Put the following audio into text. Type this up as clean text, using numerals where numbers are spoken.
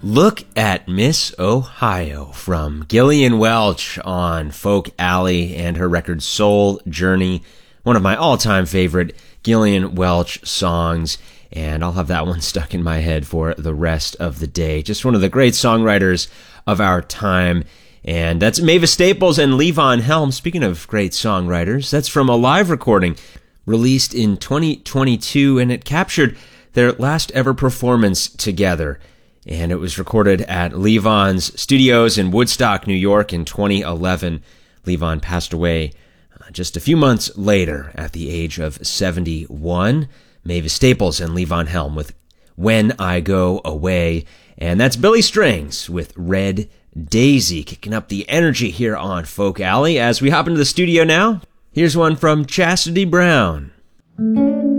Look at Miss Ohio from Gillian Welch on Folk Alley and her record Soul Journey, one of my all-time favorite Gillian Welch songs, and I'll have that one stuck in my head for the rest of the day. Just one of the great songwriters of our time, and that's Mavis Staples and Levon Helm. Speaking of great songwriters, that's from a live recording released in 2022, and it captured their last ever performance together. And it was recorded at Levon's studios in Woodstock, New York in 2011. Levon passed away just a few months later at the age of 71. Mavis Staples and Levon Helm with When I Go Away. And that's Billy Strings with Red Daisy, kicking up the energy here on Folk Alley. As we hop into the studio now, here's one from Chastity Brown.